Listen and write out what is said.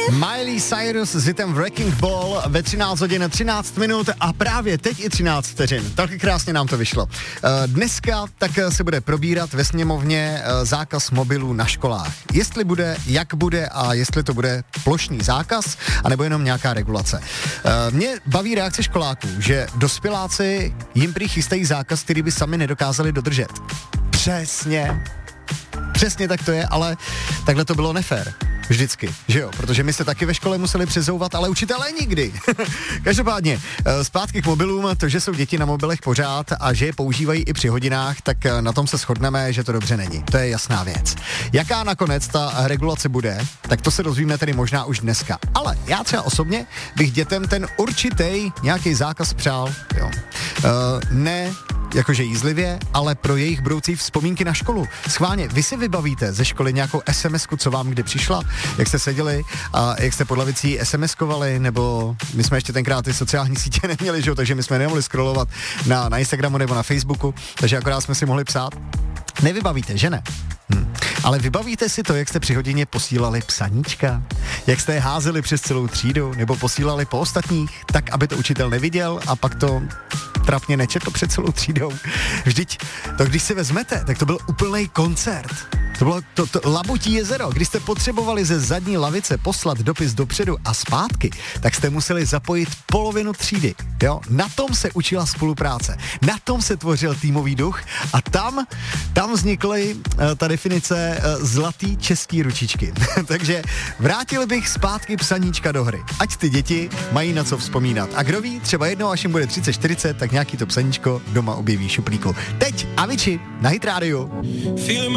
Miley Cyrus s hitem Wrecking Ball ve 13 hodin 13 minut a právě teď i 13 vteřin. Taky krásně nám to vyšlo. Dneska tak se bude probírat ve sněmovně zákaz mobilů na školách. Jestli bude, jak bude a jestli to bude plošný zákaz, anebo jenom nějaká regulace. Mě baví reakce školáků, že dospěláci jim prý chystají zákaz, který by sami nedokázali dodržet. Přesně tak to je, ale takhle to bylo nefér. Vždycky, že jo? Protože my se taky ve škole museli přezouvat, ale učitelé nikdy. Každopádně, zpátky k mobilům, to, že jsou děti na mobilech pořád a že je používají i při hodinách, tak na tom se shodneme, že to dobře není. To je jasná věc. Jaká nakonec ta regulace bude, tak to se dozvíme tedy možná už dneska. Ale já třeba osobně bych dětem ten určitý nějaký zákaz přál, jo. Ne jakože jízlivě, ale pro jejich budoucí vzpomínky na školu. Schválně, vy si vybavíte ze školy nějakou SMS-ku, co vám kdy přišla, jak jste seděli a jak jste pod lavicí SMS-kovali, nebo my jsme ještě tenkrát ty sociální sítě neměli, že jo, takže my jsme nemohli scrollovat na Instagramu nebo na Facebooku, takže akorát jsme si mohli psát. Nevybavíte, že ne? Ale vybavíte si to, jak jste při hodině posílali psaníčka, jak jste je házeli přes celou třídu, nebo posílali po ostatních, tak, aby to učitel neviděl a pak to trapně nečetl před celou třídou. Vždyť to, když si vezmete, tak to byl úplný koncert. To bylo to Labutí jezero. Když jste potřebovali ze zadní lavice poslat dopis dopředu a zpátky, tak jste museli zapojit polovinu třídy. Jo? Na tom se učila spolupráce. Na tom se tvořil týmový duch a tam vznikly ta definice zlatý český ručičky. Takže vrátil bych zpátky psaníčka do hry. Ať ty děti mají na co vzpomínat. A kdo ví, třeba jednou, až jim bude 30-40, tak nějaký to psaníčko doma objeví v šuplíku. Teď Avicii na Hit Radio.